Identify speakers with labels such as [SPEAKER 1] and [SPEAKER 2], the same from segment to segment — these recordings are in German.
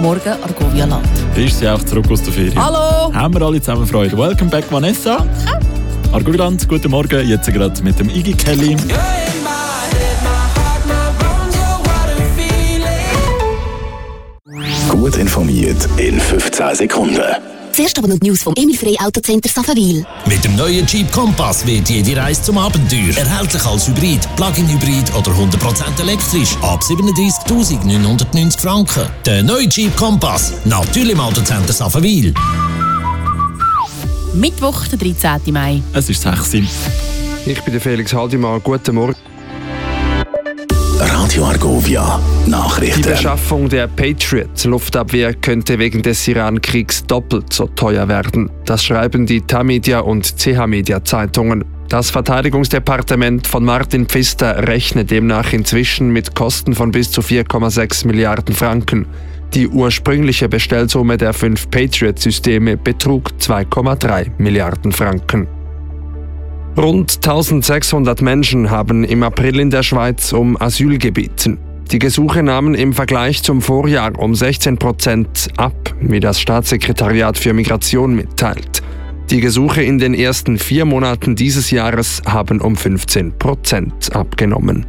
[SPEAKER 1] Morgen Argovia Land.
[SPEAKER 2] Ist sie auch zurück aus der Ferien?
[SPEAKER 1] Hallo!
[SPEAKER 2] Haben wir alle zusammen Freude. Welcome back, Vanessa.
[SPEAKER 1] Danke.
[SPEAKER 2] Argovia Land, guten Morgen. Jetzt gerade mit dem Iggy Kelly.
[SPEAKER 3] Gut informiert in 15 Sekunden.
[SPEAKER 4] Zuerst aber noch die News vom Emil Frey Autocenter Saffenwil.
[SPEAKER 5] Mit dem neuen Jeep Compass wird jede Reise zum Abenteuer. Erhältlich als Hybrid, Plug-in-Hybrid oder 100% elektrisch. Ab 37.990 Franken. Der neue Jeep Compass. Natürlich im Autocenter Saffenwil.
[SPEAKER 1] Mittwoch, der 13. Mai.
[SPEAKER 2] Es ist 6 Uhr.
[SPEAKER 6] Ich bin der Felix Haldimann. Guten Morgen.
[SPEAKER 3] Radio Argovia Nachrichten.
[SPEAKER 6] Die Beschaffung der Patriot-Luftabwehr könnte wegen des Iran-Kriegs doppelt so teuer werden. Das schreiben die Tamedia und CH-Media-Zeitungen. Das Verteidigungsdepartement von Martin Pfister rechnet demnach inzwischen mit Kosten von bis zu 4,6 Milliarden Franken. Die ursprüngliche Bestellsumme der 5 Patriot-Systeme betrug 2,3 Milliarden Franken. Rund 1600 Menschen haben im April in der Schweiz um Asyl gebeten. Die Gesuche nahmen im Vergleich zum Vorjahr um 16% ab, wie das Staatssekretariat für Migration mitteilt. Die Gesuche in den ersten 4 Monaten dieses Jahres haben um 15% abgenommen.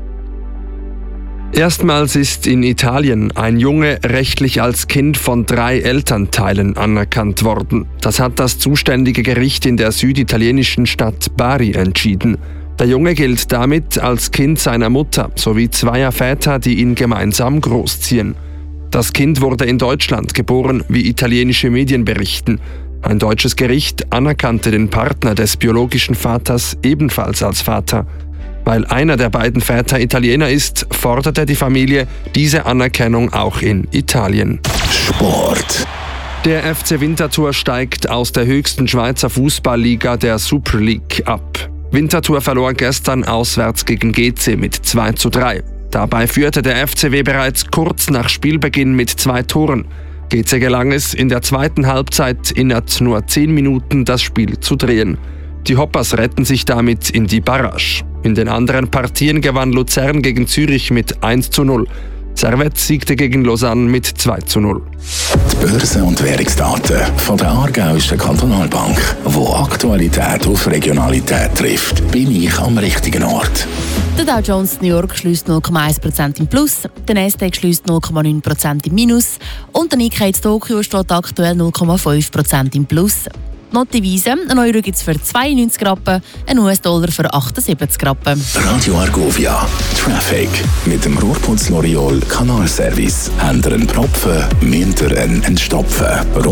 [SPEAKER 6] Erstmals ist in Italien ein Junge rechtlich als Kind von 3 Elternteilen anerkannt worden. Das hat das zuständige Gericht in der süditalienischen Stadt Bari entschieden. Der Junge gilt damit als Kind seiner Mutter sowie 2 Väter, die ihn gemeinsam großziehen. Das Kind wurde in Deutschland geboren, wie italienische Medien berichten. Ein deutsches Gericht anerkannte den Partner des biologischen Vaters ebenfalls als Vater. Weil einer der beiden Väter Italiener ist, forderte die Familie diese Anerkennung auch in Italien.
[SPEAKER 3] Sport.
[SPEAKER 6] Der FC Winterthur steigt aus der höchsten Schweizer Fußballliga, der Super League, ab. Winterthur verlor gestern auswärts gegen GC mit 2:3. Dabei führte der FCW bereits kurz nach Spielbeginn mit 2 Toren. GC gelang es, in der zweiten Halbzeit innerhalb nur 10 Minuten das Spiel zu drehen. Die Hoppers retten sich damit in die Barrage. In den anderen Partien gewann Luzern gegen Zürich mit 1:0. Servette siegte gegen Lausanne mit 2:0.
[SPEAKER 3] Die Börsen- und Währungsdaten von der Aargauischen Kantonalbank, wo Aktualität auf Regionalität trifft, bin ich am richtigen Ort.
[SPEAKER 1] Der Dow Jones New York schließt 0,1% im Plus, der Nasdaq schließt 0,9% im Minus und der Nikkei Tokio steht aktuell 0,5% im Plus. Noch die Devise, ein Euro gibt es für 92 Rappen, ein US-Dollar für 78 Rappen.
[SPEAKER 3] Radio Argovia Traffic. Mit dem Rohrputz L'Oreal Kanalservice. Habt ihr einen Propfen, müsst ihr einen entstopfen.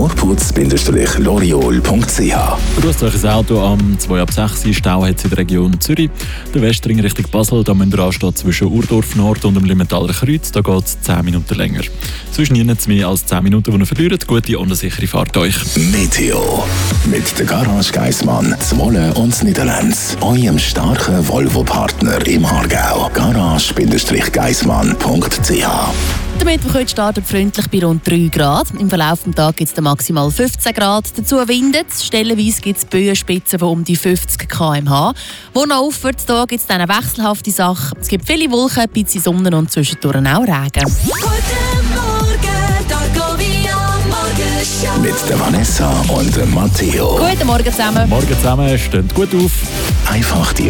[SPEAKER 3] Rohrputz-L'Oreal.ch.
[SPEAKER 2] Grüßt euch ein Auto am 2/6 Stau hat es in der Region Zürich. Der Westring Richtung Basel, da müsst ihr anstehen zwischen Urdorf Nord und dem Limmentaler Kreuz. Da geht es 10 Minuten länger. Sonst nicht mehr als 10 Minuten, die ihr verliert. Gute und eine sichere Fahrt euch.
[SPEAKER 3] Meteo. Mit der Garage Geissmann, Zwolle und Niederlands. Eurem starken Volvo-Partner im Aargau. Garage-geissmann.ch.
[SPEAKER 1] Der Mittwoch heute startet freundlich bei rund 3 Grad. Im Verlauf des Tages gibt es maximal 15 Grad. Dazu windet es. Stellenweise gibt es Böenspitzen von um die 50 km/h. Wo noch aufwärts da gibt es dann eine wechselhafte Sache. Es gibt viele Wolken, ein bisschen Sonne und zwischendurch auch Regen.
[SPEAKER 3] Mit der Vanessa und dem Matteo.
[SPEAKER 1] Guten Morgen zusammen.
[SPEAKER 2] Morgen zusammen, steht gut auf.
[SPEAKER 3] Einfach die